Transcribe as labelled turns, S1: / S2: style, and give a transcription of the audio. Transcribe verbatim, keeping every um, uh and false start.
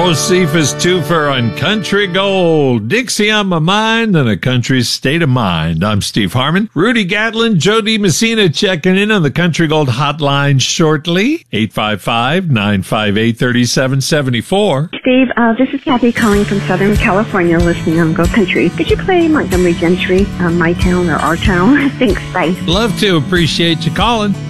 S1: Josephus Twofer on Country Gold. Dixie on my mind and a country state of mind. I'm Steve Harmon. Rudy Gatlin, Jody Messina checking in on the Country Gold hotline shortly. eight five five, nine five eight, three seven seven four.
S2: Steve, uh, this is Kathy calling from Southern California, listening on Go Country. Could you play Montgomery Gentry, uh, My Town or Our Town? Thanks, bye.
S1: Love to. Appreciate you calling.